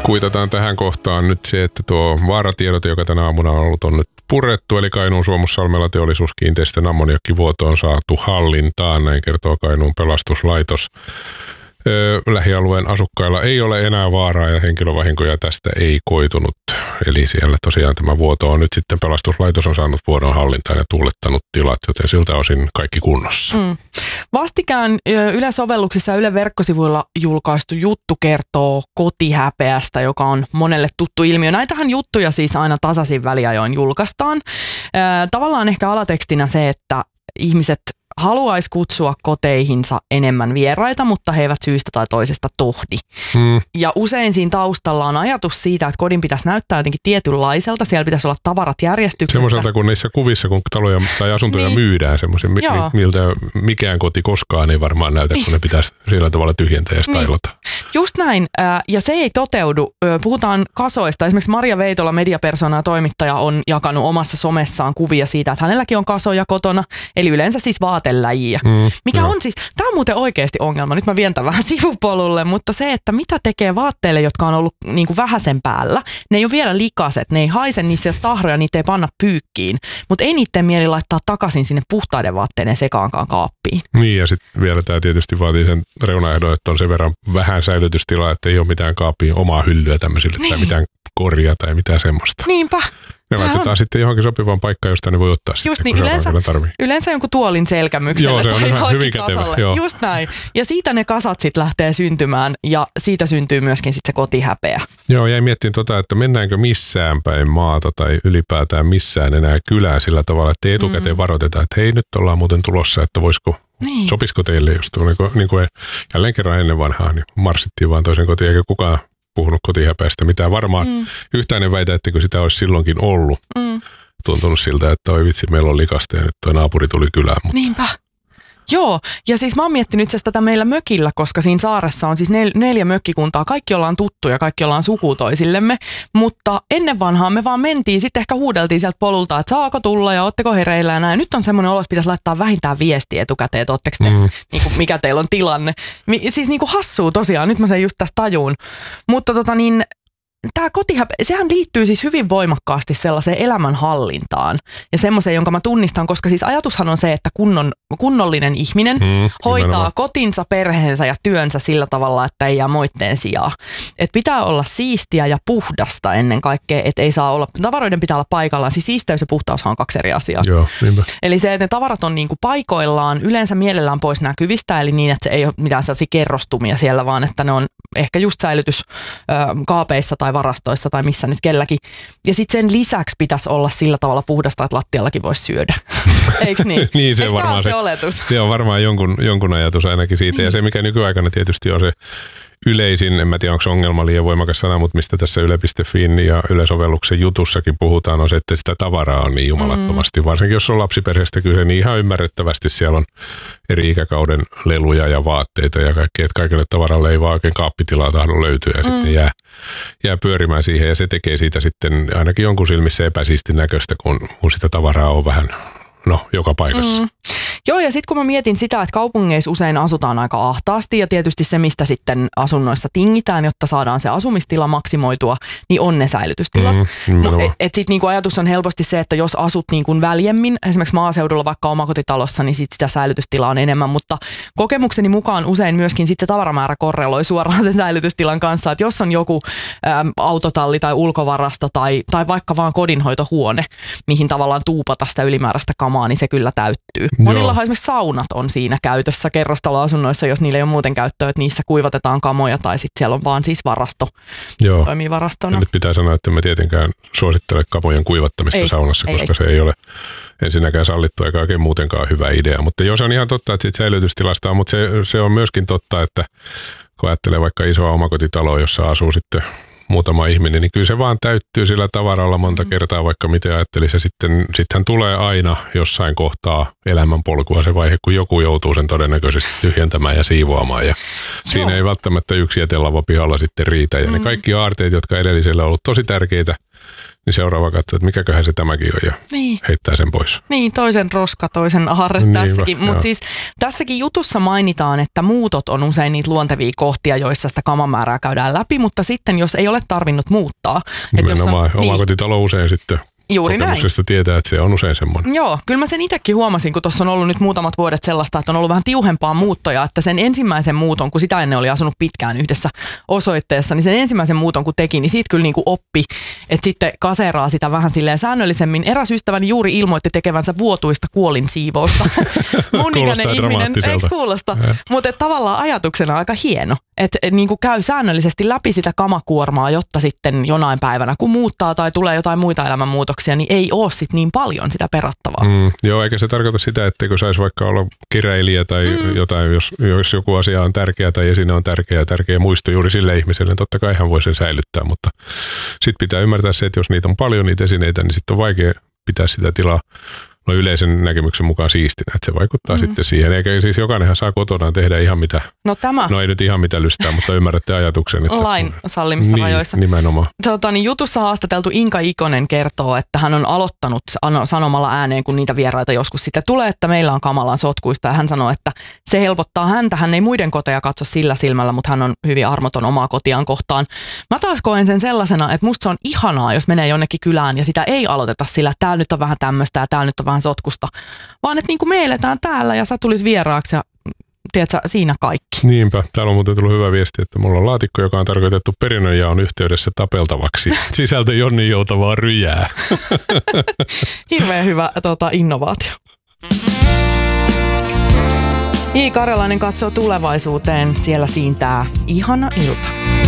kuitataan tähän kohtaan nyt se, että tuo vaaratiedote, joka tänä aamuna on ollut, on nyt purettu, eli Kainuun Suomussalmella teollisuuskiinteistön ammoniakkivuoto on saatu hallintaan, näin kertoo Kainuun pelastuslaitos. Lähialueen asukkailla ei ole enää vaaraa ja henkilövahinkoja tästä ei koitunut. Eli siellä tosiaan tämä vuoto on nyt sitten pelastuslaitos on saanut vuodon hallintaan ja tuulettanut tilat, joten siltä osin kaikki kunnossa. Vastikään Yle-sovelluksissa ja Yle verkkosivuilla julkaistu juttu kertoo kotihäpeästä, joka on monelle tuttu ilmiö. Näitähän juttuja siis aina tasaisin väliajoin julkaistaan. Tavallaan ehkä alatekstinä se, että ihmiset haluaisi kutsua koteihinsa enemmän vieraita, mutta he eivät syystä tai toisesta tohdi. Ja usein siinä taustalla on ajatus siitä, että kodin pitäisi näyttää jotenkin tietynlaiselta. Siellä pitäisi olla tavarat järjestyksessä. Semmoiselta kuin niissä kuvissa, kun taloja tai asuntoja myydään, semmoisen, miltä mikään koti koskaan ei varmaan näytä, kun ne pitäisi sillä tavalla tyhjentää ja stailata. Just näin. Ja se ei toteudu. Puhutaan kasoista. Esimerkiksi Maria Veitola, mediapersona ja toimittaja, on jakanut omassa somessaan kuvia siitä, että hänelläkin on kasoja kotona, eli yleensä siis vaateläjiä. Mikä on siis, tämä on muuten oikeasti ongelma. Nyt mä vien tämän vähän sivupolulle, mutta se, että mitä tekee vaatteille, jotka on ollut niin kuin vähäsen päällä, ne ei ole vielä likaset, ne ei haise, niissä ei ole tahroja, niitä ei panna pyykkiin, mutta ei niiden mieli laittaa takaisin sinne puhtaiden vaatteiden sekaankaan kaappiin. Niin, ja sitten vielä tämä tietysti vaatii sen reunaehdon, että on sen verran vähän säilytystilaa, että ei ole mitään kaappiin omaa hyllyä tämmöisille tai mitään korjaa tai mitään semmoista. Niinpä. Ne laitetaan sitten johonkin sopivaan paikkaan, josta ne voi ottaa just sitten, niin, yleensä jonkun tuolin selkämykselle tai hyvin kasalle. Just näin. Ja siitä ne kasat sitten lähtee syntymään ja siitä syntyy myöskin sitten se kotihäpeä. Joo, jäi miettimään että mennäänkö missään päin maata tai ylipäätään missään enää kylään sillä tavalla, että etukäteen varoitetaan, että hei, nyt ollaan muuten tulossa, että sopisiko teille just niin kuin jälleen kerran ennen vanhaa, niin marssittiin vaan toisen kotiin eikä kukaan puhunut kotihäpeästä mitään. Varmaan yhtään en väitä, että sitä olisi silloinkin ollut. Tuntunut siltä, että oi vitsi, meillä on likasta ja nyt tuo naapuri tuli kylään. Mutta niinpä. Joo, ja siis mä oon miettinyt itse asiassa tätä meillä mökillä, koska siinä saaressa on siis 4 mökkikuntaa. Kaikki ollaan tuttuja, kaikki ollaan sukua toisillemme, mutta ennen vanhaa me vaan mentiin, sitten ehkä huudeltiin sieltä polulta, että saako tulla ja ootteko hereillä ja näin. Nyt on semmoinen olo, että pitäisi laittaa vähintään viestiä etukäteen, että ootteko ne, niin kuin, mikä teillä on tilanne. Siis niin kuin hassua tosiaan, nyt mä sen just tästä tajuun. Mutta tämä kotihäpeä, sehän liittyy siis hyvin voimakkaasti sellaiseen elämänhallintaan ja semmoiseen, jonka mä tunnistan, koska siis ajatushan on se, että kunnollinen ihminen hoitaa kotinsa, perheensä ja työnsä sillä tavalla, että ei jää moitteen sijaa. Että pitää olla siistiä ja puhdasta ennen kaikkea, että ei saa olla, tavaroiden pitää olla paikallaan, siis siisteys ja puhtaushan on 2 eri asiaa. Joo, niinpä. Eli se, että ne tavarat on niinku paikoillaan, yleensä mielellään pois näkyvistä, eli niin, että se ei ole mitään sellaisia kerrostumia siellä, vaan että ne on ehkä just säilytyskaapeissa tai varastoissa tai missä nyt kelläkin. Ja sitten sen lisäksi pitäisi olla sillä tavalla puhdasta, että lattiallakin voisi syödä. Eikö niin? Niin, se eikö varmaan se oletus? Se on varmaan jonkun ajatus ainakin siitä. Ja se, mikä nykyaikana tietysti on se yleisin, en mä tiedä onko se ongelma liian voimakas sana, mutta mistä tässä Yle.fin ja Yle-sovelluksen jutussakin puhutaan, on se, että sitä tavaraa on niin jumalattomasti. Varsinkin jos on lapsiperheestä kyse, niin ihan ymmärrettävästi siellä on eri ikäkauden leluja ja vaatteita ja kaikkea, että kaikille tavaralle ei vaan oikein kaappitilaa tahdo löytyä ja sitten jää pyörimään siihen ja se tekee siitä sitten ainakin jonkun silmissä epäsiistin näköistä, kun sitä tavaraa on vähän joka paikassa. Joo, ja sitten kun mä mietin sitä, että kaupungeissa usein asutaan aika ahtaasti ja tietysti se, mistä sitten asunnoissa tingitään, jotta saadaan se asumistila maksimoitua, niin on ne säilytystilat. Sitten niinku ajatus on helposti se, että jos asut niinku väljemmin, esimerkiksi maaseudulla vaikka omakotitalossa, niin sit sitä säilytystilaa on enemmän, mutta kokemukseni mukaan usein myöskin sit se tavaramäärä korreloi suoraan sen säilytystilan kanssa, että jos on joku autotalli tai ulkovarasto tai vaikka vaan kodinhoitohuone, mihin tavallaan tuupata sitä ylimääräistä kamaa, niin se kyllä täyttyy. Monillahan esimerkiksi saunat on siinä käytössä kerrostaloasunnoissa, jos niillä ei ole muuten käyttöä, että niissä kuivatetaan kamoja tai sitten siellä on vaan siis varasto. Se toimii varastona. Ja nyt pitää sanoa, että me tietenkään suosittele kamojen kuivattamista saunassa, koska se ei ole ensinnäkään sallittu eikä oikein muutenkaan hyvä idea. Mutta jos on ihan totta, että siitä säilytystilasta on, mutta se on myöskin totta, että kun ajattelee vaikka isoa omakotitaloa, jossa asuu sitten muutama ihminen, niin kyllä se vaan täyttyy sillä tavaralla monta kertaa, vaikka miten ajattelisi. Ja sittenhän tulee aina jossain kohtaa elämänpolkua se vaihe, kun joku joutuu sen todennäköisesti tyhjentämään ja siivoamaan. Ja siinä ei välttämättä yksi jätelava pihalla sitten riitä. Ja ne kaikki aarteet, jotka edellisellä on ollut tosi tärkeitä, niin seuraava katsoo, että mikäköhän se tämäkin on ja heittää sen pois. Niin, toisen roska, toisen aarre tässäkin. Mutta siis tässäkin jutussa mainitaan, että muutot on usein niitä luontevia kohtia, joissa sitä kamamäärää käydään läpi, mutta sitten jos ei ole tarvinnut muuttaa. Nimenomaan, omakotitalo usein sitten. Juuri näin. Tietää, että se on usein semmoinen. Joo, kyllä mä sen itsekin huomasin, kun tuossa on ollut nyt muutamat vuodet sellaista, että on ollut vähän tiuhempaa muuttoja, että sen ensimmäisen muuton, kun sitä ennen oli asunut pitkään yhdessä osoitteessa, niin sen ensimmäisen muuton kun teki, niin siitä kyllä niin kuin oppi, että sitten kaseraa sitä vähän silleen säännöllisemmin. Eräs ystäväni juuri ilmoitti tekevänsä vuotuista kuolinsiivousta. Mun ikäinen ihminen, eikö kuulosta? Mutta tavallaan ajatuksena aika hieno, että niin kuin käy säännöllisesti läpi sitä kamakuormaa, jotta sitten jonain päivänä, kun muuttaa tai tulee jotain muita elämänmuutoksia, niin ei ole sit niin paljon sitä perattavaa. Joo, eikä se tarkoita sitä, etteikö saisi vaikka olla kirjailija tai jotain, jos joku asia on tärkeä tai esine on tärkeä muisto juuri sille ihmiselle, niin totta kai hän voi sen säilyttää, mutta sitten pitää ymmärtää se, että jos niitä on paljon niitä esineitä, niin sitten on vaikea pitää sitä tilaa yleisen näkemyksen mukaan siistinä, että se vaikuttaa sitten siihen. Eikä siis jokainenhan saa kotonaan tehdä ihan mitä, ei nyt ihan mitä lystää, mutta ymmärrätte ajatuksen. Että lain sallimissa rajoissa. Nimenomaan. Niin jutussa haastateltu Inka Ikonen kertoo, että hän on aloittanut sanomalla ääneen, kun niitä vieraita joskus sitten tulee, että meillä on kamalan sotkuista, ja hän sanoo, että se helpottaa häntä. Hän ei muiden koteja katso sillä silmällä, mutta hän on hyvin armoton omaa kotiaan kohtaan. Mä taas koen sen sellaisena, että musta se on ihanaa, jos menee jonnekin kylään ja sitä ei aloiteta sillä, että täällä nyt on vähän tämmöistä ja täällä nyt on vähän sotkusta, vaan että niin kuin me eletään täällä ja sä tulit vieraaksi ja tiedätkö, siinä kaikki. Niinpä. Täällä on muuten tullut hyvä viesti, että mulla on laatikko, joka on tarkoitettu perinnönjaon yhteydessä tapeltavaksi. Sisältö Jonni joutavaa ryjää. Hirveän hyvä innovaatio. I. Karjalainen katsoo tulevaisuuteen. Siellä siintää ihana ilta.